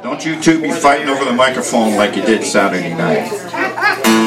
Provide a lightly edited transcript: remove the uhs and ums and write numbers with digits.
Don't you two be fighting over the microphone like you did Saturday night.